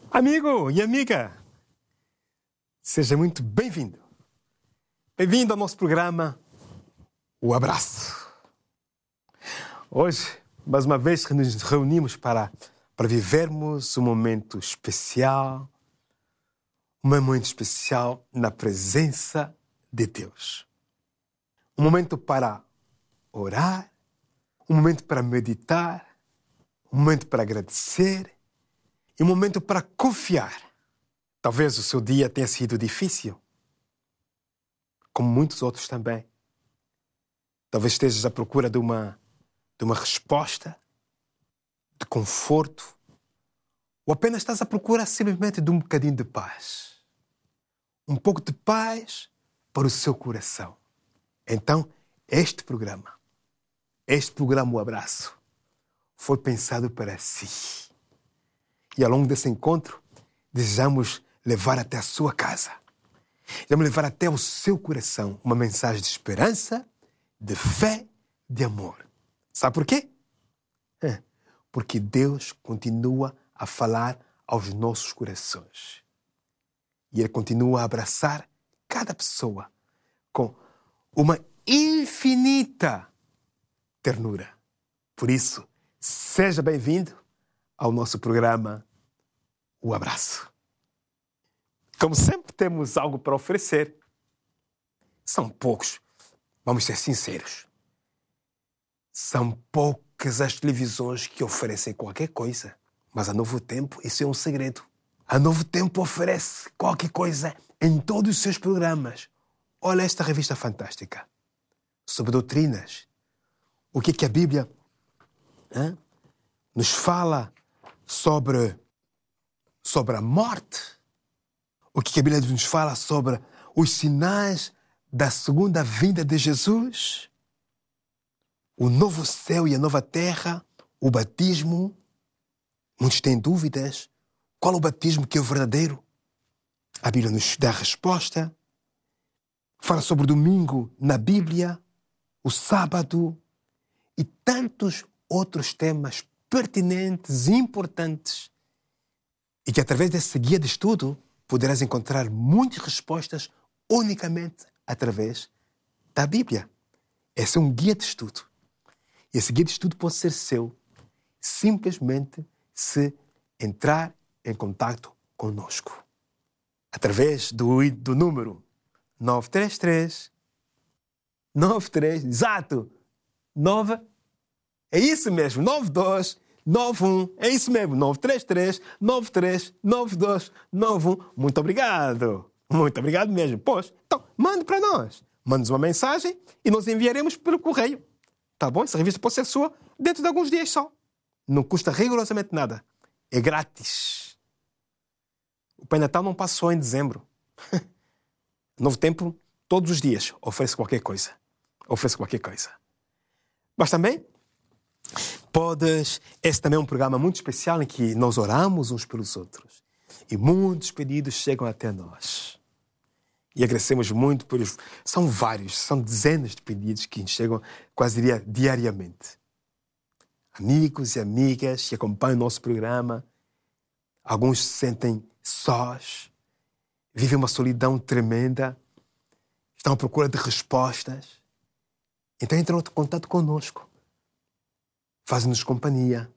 Amigo e amiga, seja muito bem-vindo. Bem-vindo ao nosso programa O Abraço. Hoje, mais uma vez, nos reunimos para vivermos um momento especial na presença de Deus. Um momento para orar, um momento para meditar, um momento para agradecer e um momento para confiar. Talvez o seu dia tenha sido difícil, como muitos outros também. Talvez estejas à procura de uma resposta, de conforto, ou apenas estás à procura simplesmente de um bocadinho de paz. Um pouco de paz para o seu coração. Então, este programa, O Abraço, foi pensado para si. E ao longo desse encontro, desejamos levar até a sua casa. Desejamos levar até o seu coração uma mensagem de esperança, de fé, de amor. Sabe por quê? Porque Deus continua a falar aos nossos corações. E Ele continua a abraçar cada pessoa com uma infinita ternura. Por isso, seja bem-vindo ao nosso programa O Abraço. Como sempre, temos algo para oferecer. São poucos, vamos ser sinceros. São poucas as televisões que oferecem qualquer coisa. Mas a Novo Tempo, isso é um segredo. A Novo Tempo oferece qualquer coisa em todos os seus programas. Olha esta revista fantástica. Sobre doutrinas. O que a Bíblia nos fala sobre a morte. O que a Bíblia nos fala sobre os sinais da segunda vinda de Jesus. O novo céu e a nova terra. O batismo. Muitos têm dúvidas. Qual é o batismo que é o verdadeiro? A Bíblia nos dá a resposta. Fala sobre o domingo na Bíblia. O sábado. E tantos outros temas pertinentes e importantes. E que através dessa guia de estudo poderás encontrar muitas respostas unicamente através da Bíblia. Esse é um guia de estudo. E esse guia de estudo pode ser seu simplesmente se entrar em contato conosco. Através do número 933 exato, 9, é isso mesmo, 92 91, é isso mesmo, 933 93 92 91. Muito obrigado mesmo. Pois, então, mande para nós. Mande-nos uma mensagem e nós enviaremos pelo correio. Tá bom? Essa revista pode ser sua dentro de alguns dias só. Não custa rigorosamente nada. É grátis. O Pai Natal não passou em dezembro. Novo Tempo, todos os dias, oferece qualquer coisa. Mas também esse também é um programa muito especial em que nós oramos uns pelos outros. E muitos pedidos chegam até nós. E agradecemos muito são vários, são dezenas de pedidos que chegam quase diariamente. Amigos e amigas que acompanham o nosso programa. Alguns se sentem sós, vivem uma solidão tremenda, estão à procura de respostas. Então entram em contato conosco. Fazem-nos companhia.